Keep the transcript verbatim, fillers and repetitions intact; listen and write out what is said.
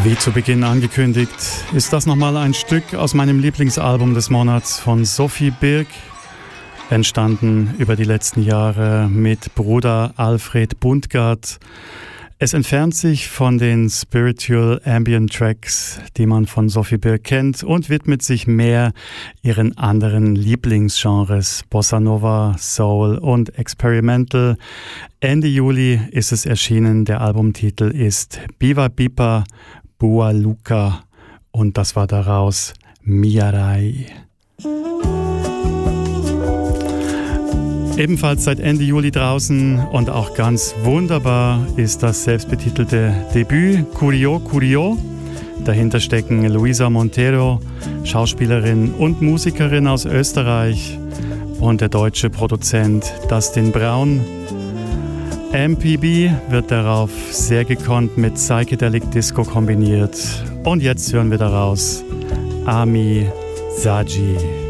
Wie zu Beginn angekündigt, ist das nochmal ein Stück aus meinem Lieblingsalbum des Monats von Sophie Birk, entstanden über die letzten Jahre mit Bruder Alfred Bundgaard. Es entfernt sich von den Spiritual Ambient Tracks, die man von Sophie Birk kennt, und widmet sich mehr ihren anderen Lieblingsgenres, Bossa Nova, Soul und Experimental. Ende Juli ist es erschienen, der Albumtitel ist Biva Bipa Bua Luka und das war daraus Miarai. Ebenfalls seit Ende Juli draußen und auch ganz wunderbar ist das selbstbetitelte Debüt Curio Curio. Dahinter stecken Luisa Montero, Schauspielerin und Musikerin aus Österreich, und der deutsche Produzent Dustin Braun. M P B wird darauf sehr gekonnt mit Psychedelic Disco kombiniert. Und jetzt hören wir daraus Ami Saji.